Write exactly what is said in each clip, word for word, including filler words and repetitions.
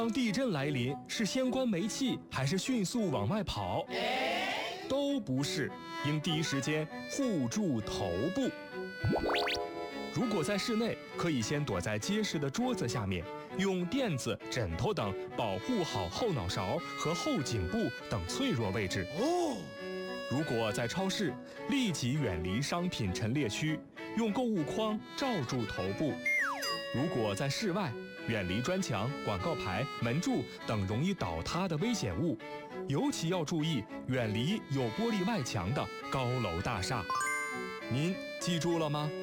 当地震来临，是先关煤气还是迅速往外跑？都不是，应第一时间护住头部。如果在室内，可以先躲在结实的桌子下面，用垫子、枕头等保护好后脑勺和后颈部等脆弱位置。哦。如果在超市，立即远离商品陈列区，用购物筐罩住头部。如果在室外，远离砖墙、广告牌、门柱等容易倒塌的危险物，尤其要注意远离有玻璃外墙的高楼大厦。您记住了吗？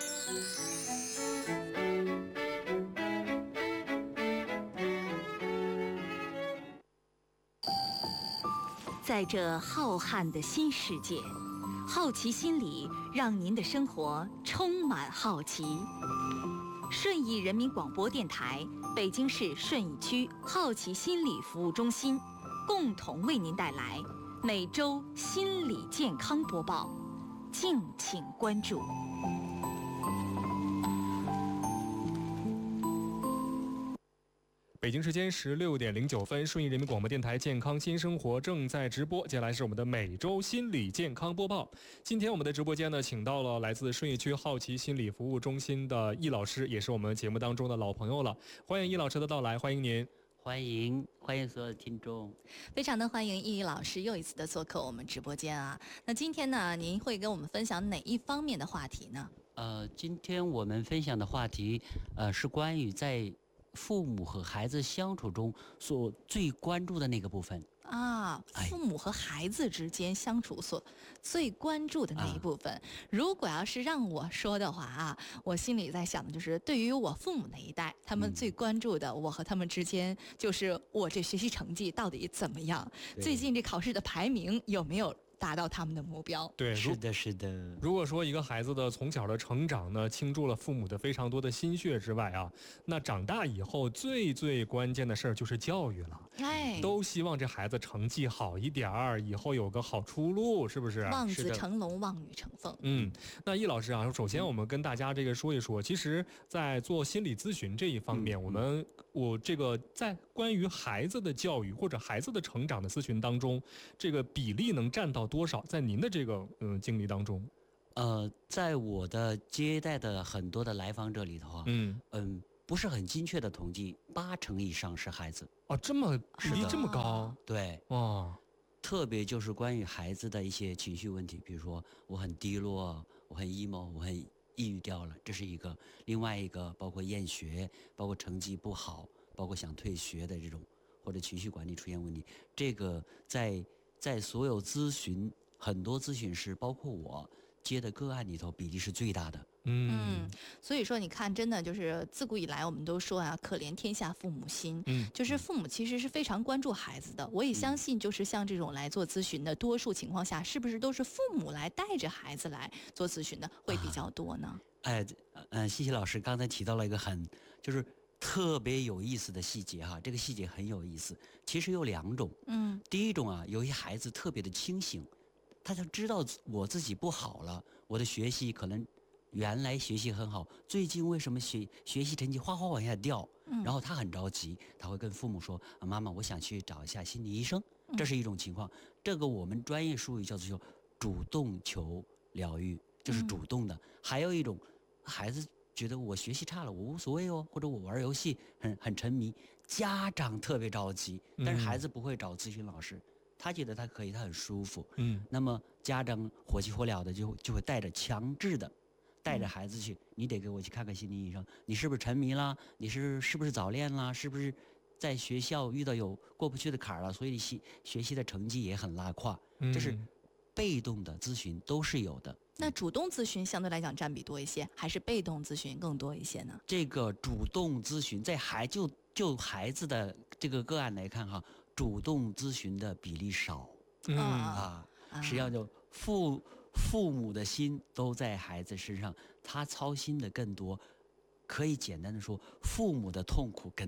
在这浩瀚的新世界，好奇心理让您的生活充满好奇。顺义人民广播电台、北京市顺义区好奇心理服务中心共同为您带来每周心理健康播报，敬请关注。 北京时间十六点零九分，顺义人民广播电台健康新生活正在直播。接下来是我们的每周心理健康播报。今天我们的直播间呢，请到了来自顺义区好奇心理服务中心的易老师，也是我们节目当中的老朋友了。欢迎易老师的到来，欢迎您。 欢迎欢迎所有的听众， 非常的欢迎易老师又一次的做客我们直播间啊。那今天呢，您会跟我们分享哪一方面的话题呢？ 呃，今天我们分享的话题，呃，是关于在父母和孩子相处中所最关注的那个部分啊，父母和孩子之间相处所最关注的那一部分。啊、如果要是让我说的话啊，我心里在想的就是，对于我父母那一代，他们最关注的，我和他们之间就是我这学习成绩到底怎么样，最近这考试的排名有没有达到他们的目标。 对， 是的，是的。 如果说一个孩子的从小的成长呢，倾注了父母的非常多的心血之外啊，那长大以后最最关键的事儿就是教育了。哎，都希望这孩子成绩好一点儿，以后有个好出路，是不是？ 望子成龙，望女成凤。 嗯，那易老师啊，首先我们跟大家这个说一说，其实，在做心理咨询这一方面，嗯、我们我这个在关于孩子的教育或者孩子的成长的咨询当中，这个比例能占到多少？在您的这个嗯经历当中， 呃，在我的接待的很多的来访者里头啊，嗯嗯，不是很精确的统计，八成以上是孩子。 哦，这么比例这么高？ 对，哇，特别就是关于孩子的一些情绪问题，比如说我很低落，我很 emo， 我很抑郁掉了，这是一个；另外一个包括厌学，包括成绩不好，包括想退学的这种，或者情绪管理出现问题，这个在在所有咨询。很多咨询师，包括我接的个案里头，比例是最大的。 嗯，所以说你看，真的就是自古以来我们都说啊，可怜天下父母心。嗯，就是父母其实是非常关注孩子的。我也相信，就是像这种来做咨询的，多数情况下，是不是都是父母来带着孩子来做咨询的会比较多呢？ 啊、哎，嗯，西西老师刚才提到了一个很就是特别有意思的细节哈，这个细节很有意思。其实有两种，嗯，第一种啊，有些孩子特别的清醒。他就知道我自己不好了，我的学习可能原来学习很好，最近为什么学学习成绩哗哗往下掉？嗯，然后他很着急，他会跟父母说：“啊，妈妈，我想去找一下心理医生。”这是一种情况，这个我们专业术语叫做主动求疗愈，就是主动的。嗯、还有一种，孩子觉得我学习差了，我无所谓哦，或者我玩游戏很很沉迷，家长特别着急，但是孩子不会找咨询老师。嗯，他觉得他可以，他很舒服。嗯，那么家长火急火燎的就就会带着强制的，带着孩子去，嗯、你得给我去看看心理医生。你是不是沉迷啦？你是是不是早恋啦？是不是在学校遇到有过不去的坎儿了？所以你学学习的成绩也很拉胯。嗯，这是被动的咨询都是有的。 那主动咨询相对来讲占比多一些，还是被动咨询更多一些呢？ 这个主动咨询在孩就就孩子的这个个案来看哈。主动咨询的比例少，嗯啊，实际上就父父母的心都在孩子身上，他操心的更多，可以简单的说，父母的痛苦更大。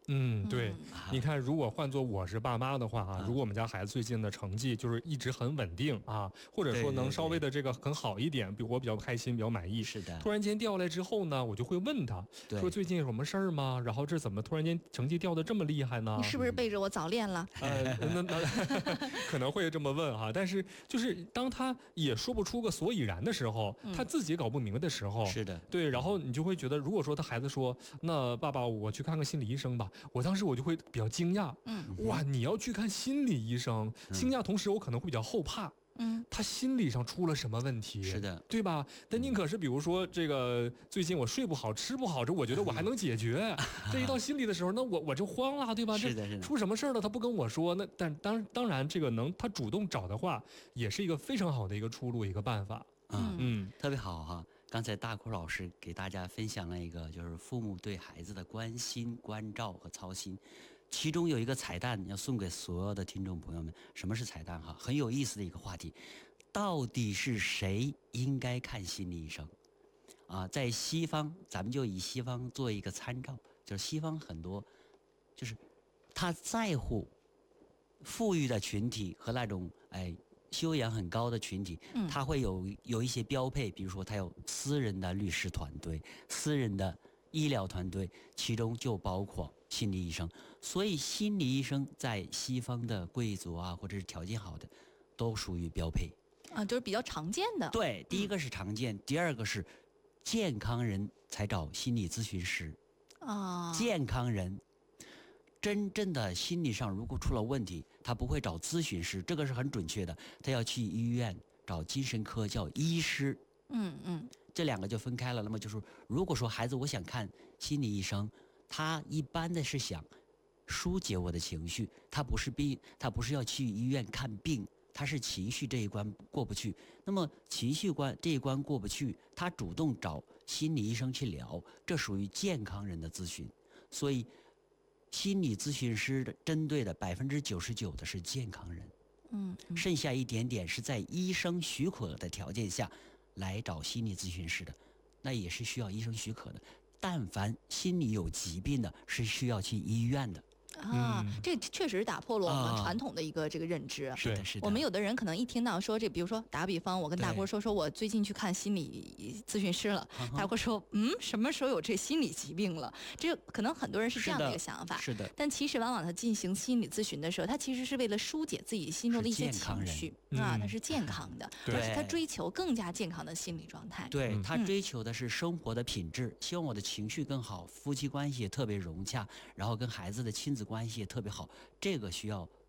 嗯，对， 嗯、 你看，如果换做我是爸妈的话啊，如果我们家孩子最近的成绩就是一直很稳定啊，或者说能稍微的这个很好一点，比我比较开心，比较满意。 是的。 突然间掉下来之后呢，我就会问他，说最近有什么事儿吗？然后这怎么突然间成绩掉的这么厉害呢？ 你是不是背着我早恋了？ 呃，那那可能会这么问哈，但是就是当他也说不出个所以然的时候，他自己搞不明白的时候， 是的， 对，然后你就会觉得，如果说他孩子说，那爸爸我去看看心理医生吧，我当时我就会比较惊讶，嗯，哇，你要去看心理医生，惊讶同时我可能会比较后怕。嗯，他心理上出了什么问题？ 是的， 对吧？但宁可是比如说这个最近我睡不好、吃不好，这我觉得我还能解决。这一到心理的时候，那我我就慌了，对吧？ 是的，是的。 出什么事儿了？他不跟我说，那但当当然这个能他主动找的话，也是一个非常好的一个出路，一个办法。 嗯嗯，特别好哈。刚才大哭老师给大家分享了一个，就是父母对孩子的关心、关照和操心。其中有一个彩蛋要送给所有的听众朋友们。什么是彩蛋哈？很有意思的一个话题，到底是谁应该看心理医生？啊，在西方，咱们就以西方做一个参照，就是西方很多，就是他在乎富裕的群体和那种哎修养很高的群体，他会有有一些标配，比如说他有私人的律师团队、私人的医疗团队，其中就包括心理医生。所以心理医生在西方的贵族啊，或者是条件好的，都属于标配啊，就是比较常见的。 对，第一个是常见，嗯、第二个是健康人才找心理咨询师啊，健康人。真正的心理上如果出了问题，他不会找咨询师，这个是很准确的，他要去医院找精神科叫医师。 嗯嗯， 这两个就分开了。那么就是，如果说孩子我想看心理医生，他一般的是想疏解我的情绪，他不是病，他不是要去医院看病，他是情绪这一关过不去。那么情绪关这一关过不去，他主动找心理医生去聊，这属于健康人的咨询。所以心理咨询师的针对的百分之九十九的是健康人，嗯，剩下一点点是在医生许可的条件下来找心理咨询师的，那也是需要医生许可的。但凡心理有疾病的，是需要去医院的。 啊，嗯、这确实打破了我们传统的一个这个认知。 是的，是的。 我们有的人可能一听到说这，比如说打个比方，我跟大郭说说我最近去看心理咨询师了，大郭说嗯，什么时候有这心理疾病了？这可能很多人是这样的一个想法。 是的。 但其实往往他进行心理咨询的时候，他其实是为了疏解自己心中的一些情绪啊，他是健康的，而且他追求更加健康的心理状态。 对，他追求的是生活的品质，希望我的情绪更好，夫妻关系也特别融洽，然后跟孩子的亲子关系也特别好。这个需要